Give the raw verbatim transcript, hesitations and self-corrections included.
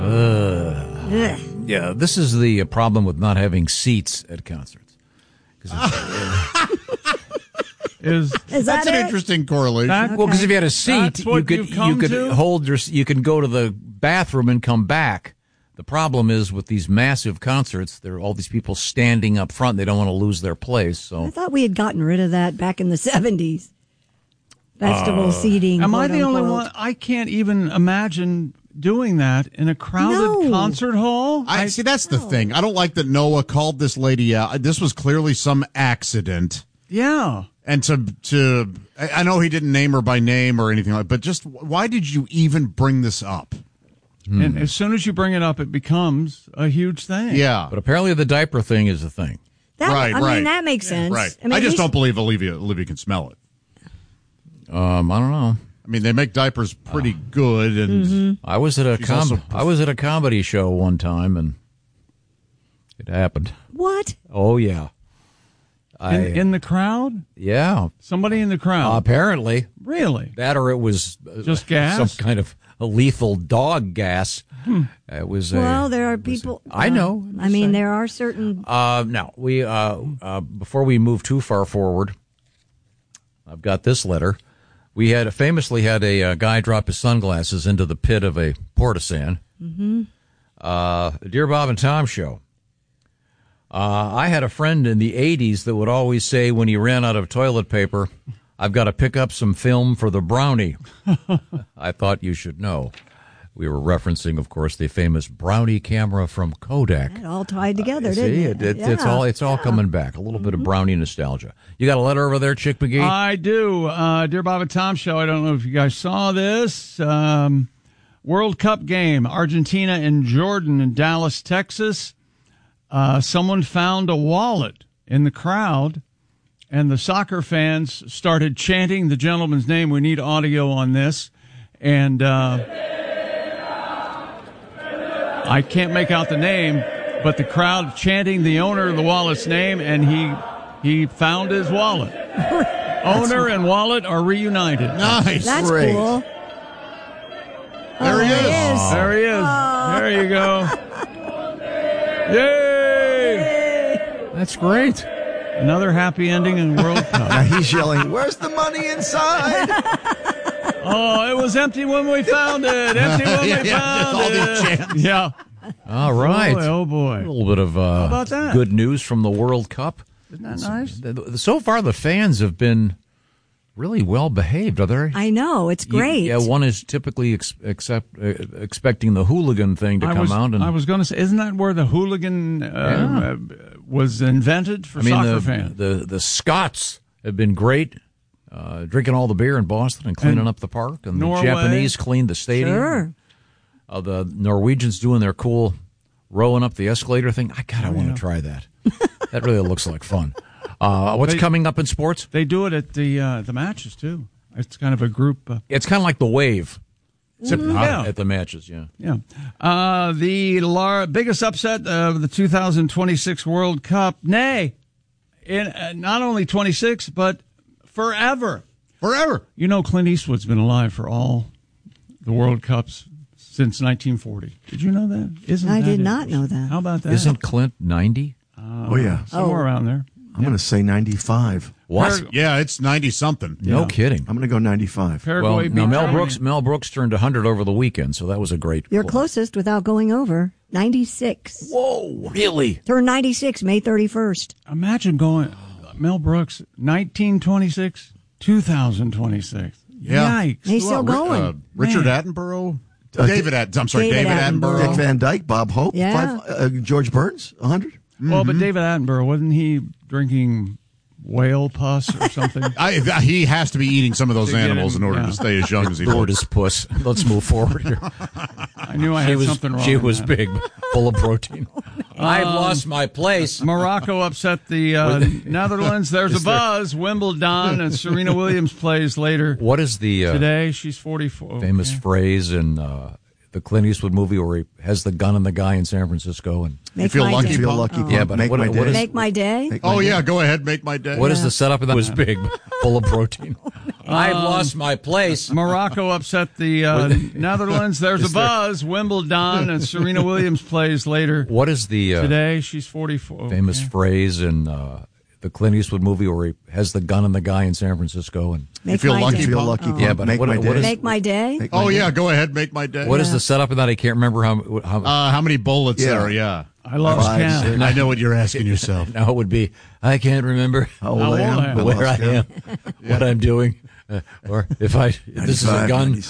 Uh, yeah, this is the problem with not having seats at concerts. It's, uh, is, is that's that an it? interesting correlation. That, okay. Well, because if you had a seat, you could you could to? hold your you can go to the bathroom and come back. The problem is with these massive concerts, there are all these people standing up front. They don't want to lose their place. So I thought we had gotten rid of that back in the seventies. Festival uh, seating. Am I the unquote. only one? I can't even imagine doing that in a crowded No. concert hall. I see. That's the thing. I don't like that Noah called this lady out. This was clearly some accident. Yeah. And to to, I know he didn't name her by name or anything like, but just why did you even bring this up? Hmm. And as soon as you bring it up, it becomes a huge thing. Yeah. But apparently the diaper thing is a thing. That, right, I right. mean, that makes sense. Right. I, mean, I just he's- don't believe Olivia Olivia can smell it. Um, I don't know. I mean, they make diapers pretty uh, good, and mm-hmm. I was at a com- also- I was at a comedy show one time, and it happened. What? Oh yeah, I, In, in the crowd? yeah. Somebody in the crowd? Uh, apparently, really? that or it was uh, Just gas? some kind of a lethal dog gas. Hmm. It was. Well, a, there are people. I know. Uh, I mean, there are certain. Uh, no, we uh, uh, before we move too far forward, I've got this letter. We had famously had a, uh guy drop his sunglasses into the pit of a portisan. Mm-hmm. Uh, Dear Bob and Tom show. Uh, I had a friend in the eighties that would always say when he ran out of toilet paper, "I've got to pick up some film for the brownie." I thought you should know. We were referencing, of course, the famous brownie camera from Kodak. It all tied together, Uh, didn't see, it? it, it yeah. It's all it's all yeah. coming back. A little bit of brownie nostalgia. You got a letter over there, Chick McGee? I do. Uh, Dear Bob and Tom show, I don't know if you guys saw this. Um, World Cup game, Argentina and Jordan in Dallas, Texas. Uh, someone found a wallet in the crowd, and the soccer fans started chanting the gentleman's name. We need audio on this. And uh, I can't make out the name, but the crowd chanting the owner of the wallet's name, and he he found his wallet. Owner and wallet are reunited. Nice. That's Great. cool. There oh, he is. is. There he is. Oh. There you go. Yay! That's great. Another happy ending in World Cup. Now he's yelling, "Where's the money inside?" Oh, it was empty when we found it. Empty when Yeah, we yeah, found all it. these chants. Yeah. All right. Boy, oh A boy. little bit of uh, about that? good news from the World Cup. Isn't that nice? The- the- So far, the fans have been really well behaved. Are there? I know. It's great. Yeah, one is typically ex- accept, uh, expecting the hooligan thing to I come was, out. And I was going to say, isn't that where the hooligan uh, Yeah. uh, was invented for I mean, soccer the, fans? the the Scots have been great, uh, drinking all the beer in Boston and cleaning And up the park, and Norway. the Japanese cleaned the stadium. Sure. Uh, the Norwegians doing their cool rowing up the escalator thing. I God, I Oh, want yeah. to try that. That really looks like fun. Uh, what's They- coming up in sports? They do it at the uh, the matches too. It's kind of a group. Uh, It's kind of like the wave. Except not Yeah. at the matches, yeah. Yeah. Uh, the lar- biggest upset of the two thousand twenty-six World Cup, nay, in uh, not only twenty-six, but forever. Forever. You know, Clint Eastwood's been alive for all the World Cups since nineteen forty. Did you know that? Isn't I that did not interesting? know that. How about that? Isn't Clint ninety? uh, Oh, yeah. somewhere Oh. around there. I'm going to say ninety-five. What? Yeah, it's ninety-something. No Yeah. kidding. I'm going to go ninety-five. Well, Paraguay now beat Mel Germany. Brooks, Mel Brooks turned one hundred over the weekend, so that was a great. You're goal. closest without going over. ninety-six. Whoa, really? Turned ninety-six May thirty-first. Imagine going, Mel Brooks, nineteen twenty-six, two thousand twenty-six. Yeah. Yikes. He's still Ri- going. Uh, Richard Man. Attenborough? Uh, David Att- I'm sorry, David David, Attenborough. Attenborough. Dick Van Dyke, Bob Hope, Yeah. five, uh, George Burns, one hundred. Well, but David Attenborough, wasn't he drinking whale pus or something? I, he has to be eating some of those To get animals him, in order yeah. to stay as young as he Lord looks. is puss. Let's move forward here. I knew I She had was something wrong. she with was that. big, full of protein. I've Um, lost my place. Morocco upset the uh, Netherlands. There's a Is there- buzz. Wimbledon and Serena Williams plays later What is the uh, today. She's forty-four. famous Okay. phrase in uh, the Clint Eastwood movie where he has the gun on the guy in San Francisco? And Make feel my lucky, day. Feel Pump? lucky. Oh. yeah, but make what, my what day. is Make my day. Make my Oh, day. yeah, go ahead, make my day. what is Yeah. the setup? That was big, full of protein. Uh, I've lost my place. Morocco upset the uh, Netherlands. There's a buzz. Wimbledon, and Serena Williams plays later What is the uh, today. She's forty-four. famous Okay. phrase in uh, the Clint Eastwood movie where he has the gun on the guy in San Francisco? And Make You feel my lucky, day. Feel Paul? lucky. Oh. Paul. Yeah, but Make what- my what day. is- Make my day. Make my Oh day. yeah, go ahead, make my day. what is Yeah. the setup of that? I can't remember how. how Uh, how many bullets Yeah. there? Yeah, I lost Five, count. six. I know what you're asking yourself. now it would be. I can't remember How old How I old I am. am. where I am, what I'm doing, uh, or if I if this is a ninety-five, gun.